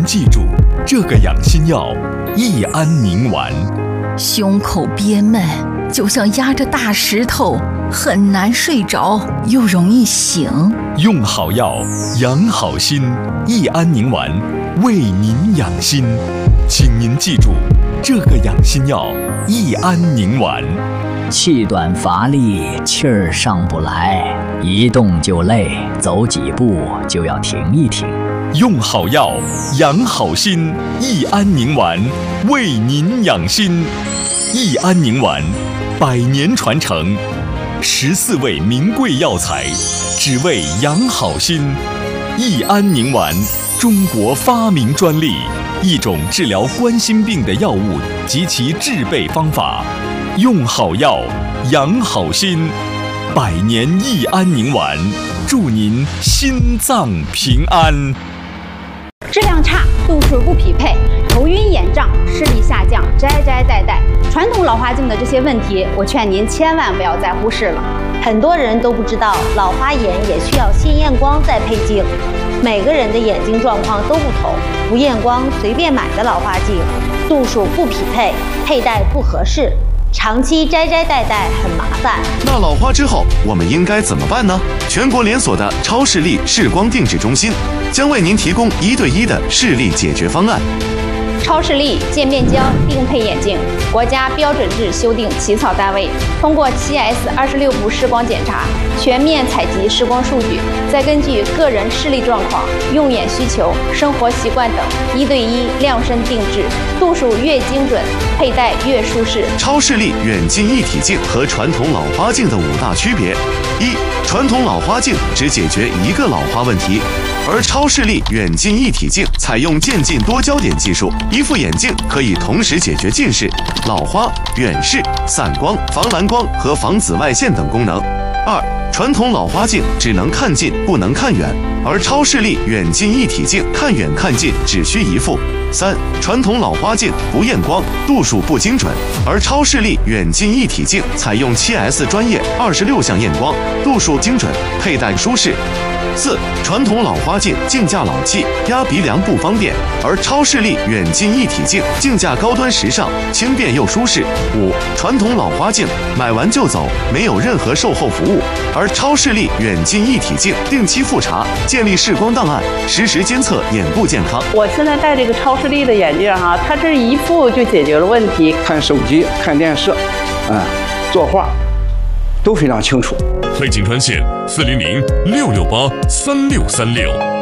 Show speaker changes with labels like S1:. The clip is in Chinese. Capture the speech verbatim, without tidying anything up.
S1: 记住，这个养心药益安宁丸。
S2: 胸口憋闷，就像压着大石头，很难睡着，又容易醒。
S1: 用好药，养好心，益安宁丸为您养心。请您记住，这个养心药益安宁丸。
S3: 气短乏力，气儿上不来，一动就累，走几步就要停一停。
S1: 用好药，养好心，益安宁丸为您养心。益安宁丸，百年传承，十四味名贵药材，只为养好心。益安宁丸，中国发明专利，一种治疗冠心病的药物及其制备方法。用好药，养好心，百年益安宁丸，祝您心脏平安。
S4: 质量差，度数不匹配，头晕眼胀，视力下降，摘摘带带，传统老花镜的这些问题，我劝您千万不要再忽视了。
S5: 很多人都不知道，老花眼也需要先验光再配镜。每个人的眼睛状况都不同，不验光随便买的老花镜，度数不匹配，佩戴不合适，长期摘摘带带很麻烦。
S6: 那老花之后我们应该怎么办呢？全国连锁的超视力视光定制中心将为您提供一对一的视力解决方案。
S4: 超视力渐变焦定配眼镜，国家标准制修订起草单位，通过 七 S 二十六步视光检查，全面采集视光数据，再根据个人视力状况、用眼需求、生活习惯等，一对一量身定制，度数越精准，佩戴越舒适。
S6: 超视力远近一体镜和传统老花镜的五大区别：一、传统老花镜只解决一个老花问题，而超视力远近一体镜采用渐近多焦点技术，一副眼镜可以同时解决近视、老花、远视、散光、防蓝光和防紫外线等功能。二、传统老花镜只能看近不能看远，而超视力远近一体镜看远看近只需一副。三、传统老花镜不验光，度数不精准，而超视力远近一体镜采用 七 S 专业二十六项验光，度数精准，佩戴舒适。四、传统老花镜镜架老气，压鼻梁不方便，而超视力远近一体镜镜架高端时尚，轻便又舒适。五、传统老花镜买完就走，没有任何售后服务，而超视力远近一体镜定期复查，建立视光档案，实时监测眼部健康。
S7: 我现在戴这个超视力的眼镜哈，它这一副就解决了问题，
S8: 看手机、看电视，啊、嗯，作画都非常清楚。
S9: 汇景专线四零零六六八三六三六。